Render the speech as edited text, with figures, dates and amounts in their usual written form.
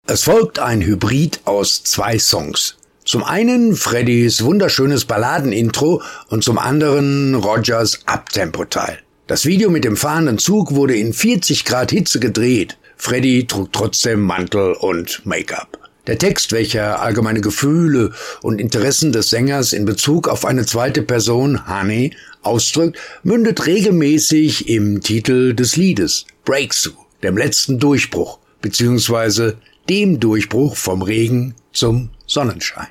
Es folgt ein Hybrid aus 2 Songs. Zum einen Freddys wunderschönes Balladenintro und zum anderen Rogers Uptempo-Teil. Das Video mit dem fahrenden Zug wurde in 40 Grad Hitze gedreht. Freddy trug trotzdem Mantel und Make-up. Der Text, welcher allgemeine Gefühle und Interessen des Sängers in Bezug auf eine zweite Person, Honey, ausdrückt, mündet regelmäßig im Titel des Liedes, Breakthrough, dem letzten Durchbruch, beziehungsweise dem Durchbruch vom Regen zum Sonnenschein.